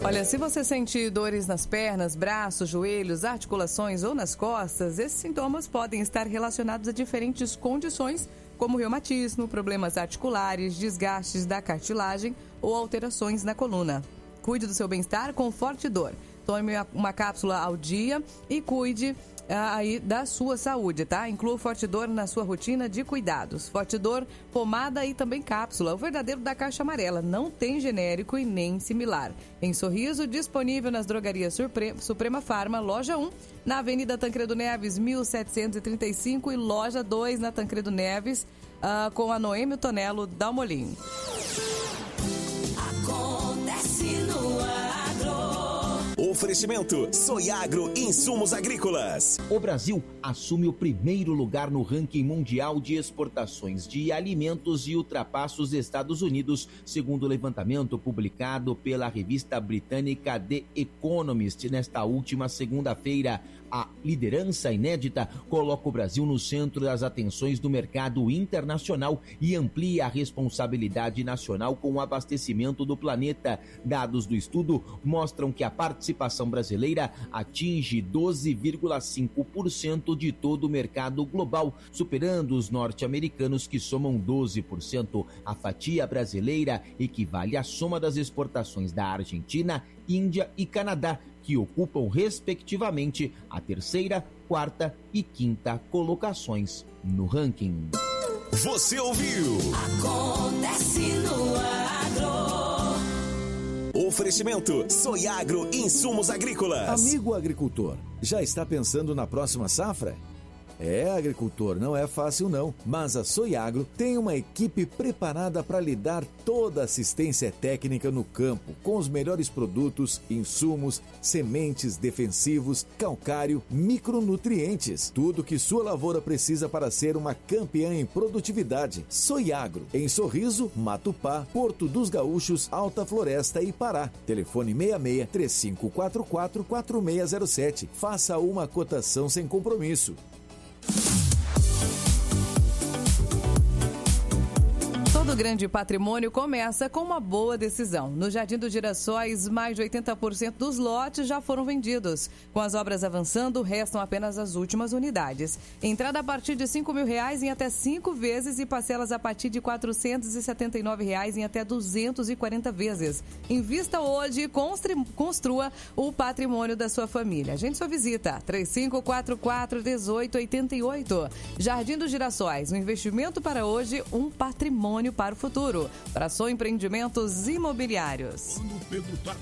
Olha, se você sente dores nas pernas, braços, joelhos, articulações ou nas costas, esses sintomas podem estar relacionados a diferentes condições, como reumatismo, problemas articulares, desgastes da cartilagem ou alterações na coluna. Cuide do seu bem-estar com Forte Dor. Tome uma cápsula ao dia e cuide aí da sua saúde, tá? Inclua o Forte Dor na sua rotina de cuidados. Forte Dor, pomada e também cápsula. O verdadeiro da caixa amarela. Não tem genérico e nem similar. Em Sorriso, disponível nas drogarias Suprema Farma, loja 1, na Avenida Tancredo Neves, 1735 e loja 2 na Tancredo Neves, com a Noêmio Tonello Dalmolin. Acontece no agro. Oferecimento Soiagro Insumos Agrícolas. O Brasil assume o primeiro lugar no ranking mundial de exportações de alimentos e ultrapassa os Estados Unidos, segundo o levantamento publicado pela revista britânica The Economist nesta última segunda-feira. A liderança inédita coloca o Brasil no centro das atenções do mercado internacional e amplia a responsabilidade nacional com o abastecimento do planeta. Dados do estudo mostram que a participação brasileira atinge 12,5% de todo o mercado global, superando os norte-americanos que somam 12%. A fatia brasileira equivale à soma das exportações da Argentina, Índia e Canadá, que ocupam respectivamente a terceira, quarta e quinta colocações no ranking. Você ouviu? Acontece no agro. Oferecimento Soiagro Insumos Agrícolas. Amigo agricultor, já está pensando na próxima safra? Agricultor, não é fácil não, mas a Soiagro tem uma equipe preparada para lhe dar toda a assistência técnica no campo, com os melhores produtos, insumos, sementes, defensivos, calcário, micronutrientes, tudo que sua lavoura precisa para ser uma campeã em produtividade. Soiagro, em Sorriso, Matupá, Porto dos Gaúchos, Alta Floresta e Pará. Telefone 66-3544-4607. Faça uma cotação sem compromisso. Todo grande patrimônio começa com uma boa decisão. No Jardim dos Girassóis, mais de 80% dos lotes já foram vendidos. Com as obras avançando, restam apenas as últimas unidades. Entrada a partir de R$5.000 em até 5 vezes e parcelas a partir de R$479 em até 240 vezes. Invista hoje e construa o patrimônio da sua família. Agende sua visita. 3544-1888. Jardim dos Girassóis, um investimento para hoje, um patrimônio para o futuro. Tração Empreendimentos Imobiliários. Quando o Pedro tá